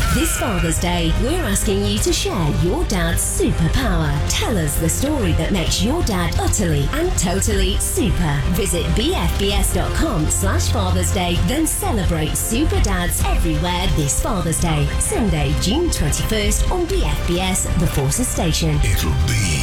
This Father's Day, we're asking you to share your dad's superpower. Tell us the story that makes your dad utterly and totally super. Visit bfbs.com/Father's Day, then celebrate super dads everywhere this Father's Day. Sunday, June 21st on BFBS, The Forces Station. It'll be